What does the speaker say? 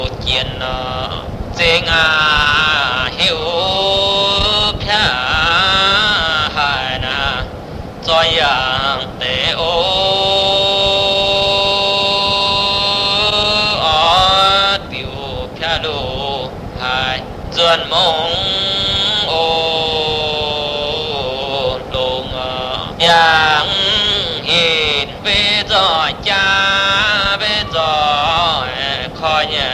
chiến chính hiểu phá hải na cho yang tế ô tiêu phá lô hải duyên mong